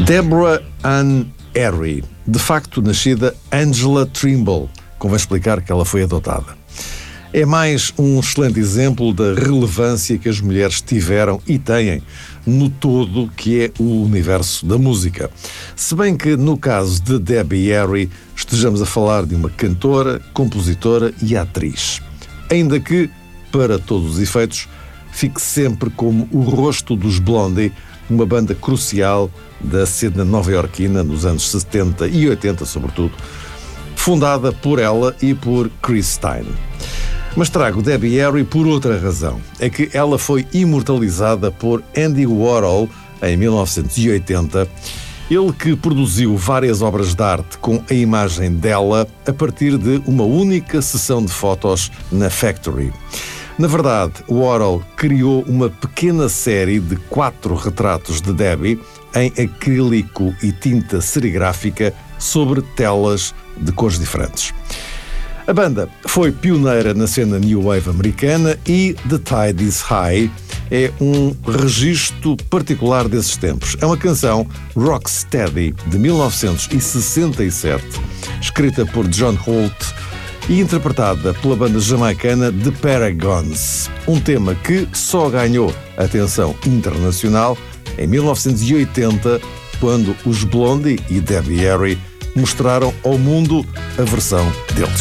Deborah Ann Harry, de facto nascida Angela Trimble, convém explicar que ela foi adotada. É mais um excelente exemplo da relevância que as mulheres tiveram e têm no todo que é o universo da música. Se bem que, no caso de Debbie Harry, estejamos a falar de uma cantora, compositora e atriz. Ainda que, para todos os efeitos, fique sempre como o rosto dos Blondie, uma banda crucial da cena nova-iorquina nos anos 70 e 80, sobretudo, fundada por ela e por Chris Stein. Mas trago Debbie Harry por outra razão. É que ela foi imortalizada por Andy Warhol em 1980, ele que produziu várias obras de arte com a imagem dela a partir de uma única sessão de fotos na Factory. Na verdade, Warhol criou uma pequena série de 4 retratos de Debbie em acrílico e tinta serigráfica sobre telas de cores diferentes. A banda foi pioneira na cena New Wave americana e The Tide is High é um registro particular desses tempos. É uma canção Rocksteady de 1967, escrita por John Holt e interpretada pela banda jamaicana The Paragons, um tema que só ganhou atenção internacional em 1980, quando os Blondie e Debbie Harry mostraram ao mundo a versão deles.